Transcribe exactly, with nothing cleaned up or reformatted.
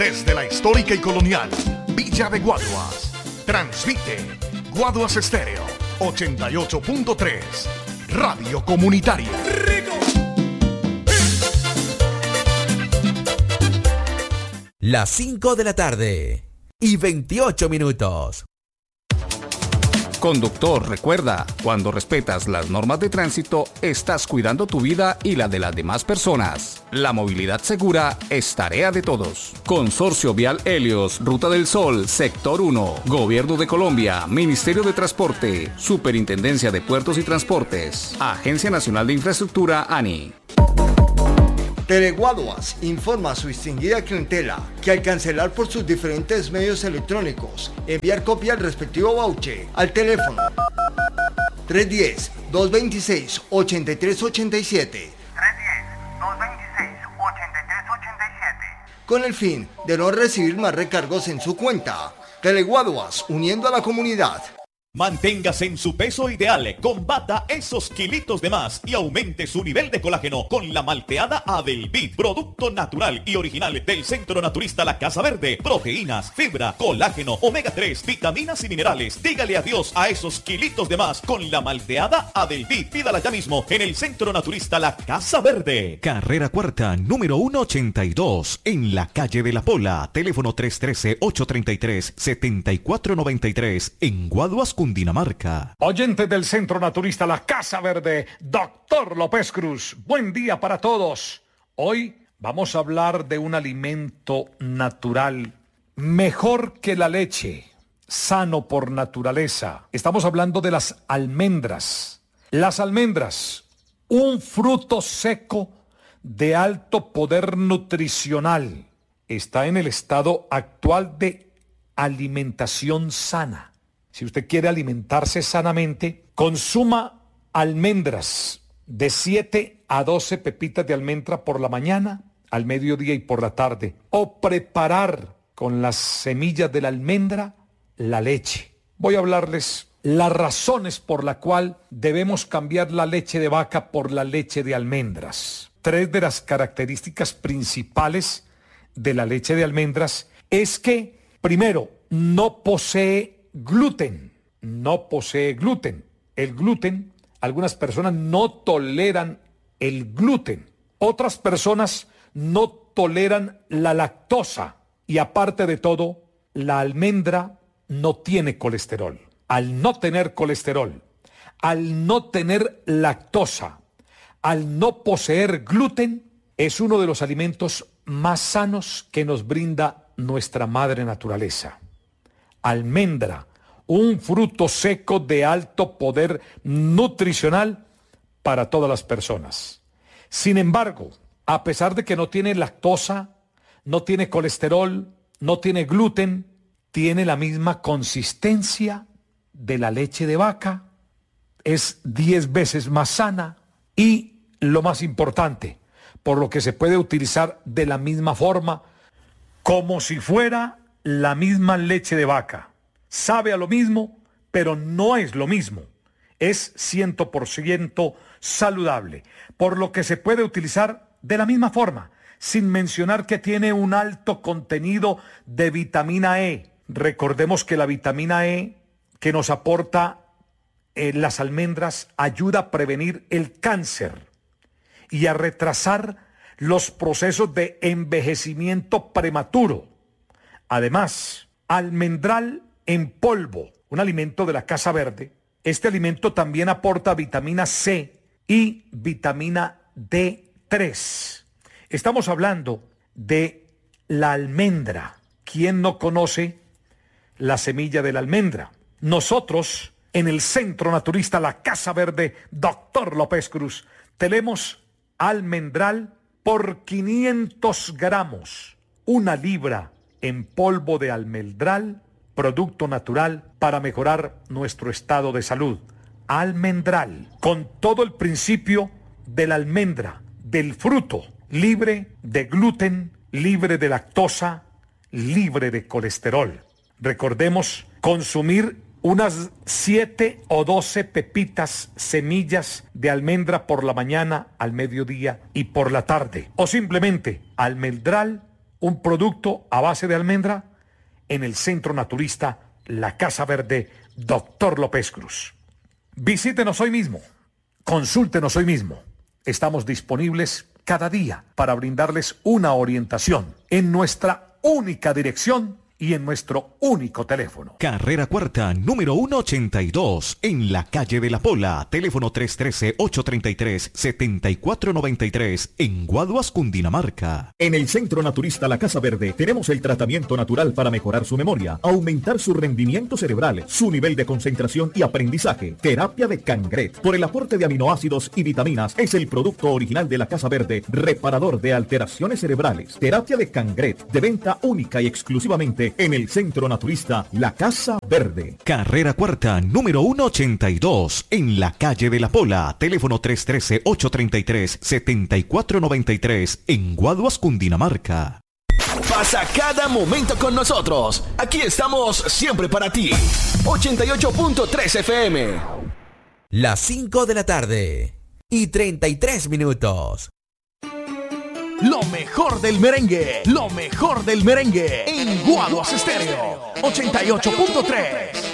Desde la histórica y colonial Villa de Guaduas, transmite Guaduas Estéreo ochenta y ocho punto tres, Radio Comunitaria. ¡Rico! Las cinco de la tarde y veintiocho minutos. Conductor, recuerda, cuando respetas las normas de tránsito, estás cuidando tu vida y la de las demás personas. La movilidad segura es tarea de todos. Consorcio Vial Helios, Ruta del Sol, Sector uno, Gobierno de Colombia, Ministerio de Transporte, Superintendencia de Puertos y Transportes, Agencia Nacional de Infraestructura, ANI. Teleguaduas informa a su distinguida clientela que al cancelar por sus diferentes medios electrónicos, enviar copia del respectivo voucher al teléfono tres uno cero, dos dos seis, ocho tres ocho siete tres uno cero, dos dos seis, ocho tres ocho siete con el fin de no recibir más recargos en su cuenta. Teleguaduas, uniendo a la comunidad. Manténgase en su peso ideal, combata esos kilitos de más y aumente su nivel de colágeno con la malteada Adelvid, producto natural y original del Centro Naturista La Casa Verde. Proteínas, fibra, colágeno, omega tres, vitaminas y minerales. Dígale adiós a esos kilitos de más con la malteada Adelvid. Pídala ya mismo en el Centro Naturista La Casa Verde. Carrera Cuarta, número ciento ochenta y dos, en la calle de La Pola. Teléfono tres uno tres, ocho tres tres, siete cuatro nueve tres, en Guaduas, Cundinamarca. Oyentes del Centro Naturista La Casa Verde, doctor López Cruz, buen día para todos. Hoy vamos a hablar de un alimento natural, mejor que la leche, sano por naturaleza. Estamos hablando de las almendras. Las almendras, un fruto seco de alto poder nutricional, está en el estado actual de alimentación sana. Si usted quiere alimentarse sanamente, consuma almendras de siete a doce pepitas de almendra por la mañana, al mediodía y por la tarde. O preparar con las semillas de la almendra la leche. Voy a hablarles las razones por la cual debemos cambiar la leche de vaca por la leche de almendras. Tres de las características principales de la leche de almendras es que, primero, no posee gluten, no posee gluten. El gluten, algunas personas no toleran el gluten. Otras personas no toleran la lactosa. Y aparte de todo, la almendra no tiene colesterol. Al no tener colesterol, al no tener lactosa, al no poseer gluten, es uno de los alimentos más sanos que nos brinda nuestra madre naturaleza. Almendra, un fruto seco de alto poder nutricional para todas las personas. Sin embargo, a pesar de que no tiene lactosa, no tiene colesterol, no tiene gluten, tiene la misma consistencia de la leche de vaca, es diez veces más sana y, lo más importante, por lo que se puede utilizar de la misma forma, como si fuera la misma leche de vaca. Sabe a lo mismo, pero no es lo mismo. Es cien por ciento saludable, por lo que se puede utilizar de la misma forma, sin mencionar que tiene un alto contenido de vitamina E. Recordemos que la vitamina E que nos aporta eh, las almendras ayuda a prevenir el cáncer y a retrasar los procesos de envejecimiento prematuro. Además, almendral en polvo, un alimento de la Casa Verde. Este alimento también aporta vitamina C y vitamina D tres. Estamos hablando de la almendra. ¿Quién no conoce la semilla de la almendra? Nosotros, en el Centro Naturista La Casa Verde, doctor López Cruz, tenemos almendral por quinientos gramos, una libra en polvo de almendral, producto natural para mejorar nuestro estado de salud. Almendral, con todo el principio de la almendra, del fruto, libre de gluten, libre de lactosa, libre de colesterol. Recordemos consumir unas siete o doce pepitas, semillas de almendra por la mañana, al mediodía y por la tarde. O simplemente almendral un producto a base de almendra, en el Centro Naturista La Casa Verde, Doctor López Cruz. Visítenos hoy mismo, consúltenos hoy mismo. Estamos disponibles cada día para brindarles una orientación en nuestra única dirección y en nuestro único teléfono. Carrera Cuarta, número ciento ochenta y dos, en la calle de la Pola. Teléfono tres uno tres, ocho tres tres, siete cuatro nueve tres, en Guaduas, Cundinamarca. En el Centro Naturista La Casa Verde tenemos el tratamiento natural para mejorar su memoria, aumentar su rendimiento cerebral, su nivel de concentración y aprendizaje. Terapia de Cangret. Por el aporte de aminoácidos y vitaminas, es el producto original de La Casa Verde, reparador de alteraciones cerebrales. Terapia de Cangret, de venta única y exclusivamente en el Centro Naturista La Casa Verde. Carrera Cuarta, número ciento ochenta y dos, en la calle de la Pola. Teléfono tres uno tres, ocho tres tres, siete cuatro nueve tres, en Guaduas, Cundinamarca. Pasa cada momento con nosotros. Aquí estamos siempre para ti. ochenta y ocho punto tres F M. Las cinco de la tarde y treinta y tres minutos. Lo mejor del merengue, lo mejor del merengue en Guaduas Estéreo ochenta y ocho punto tres.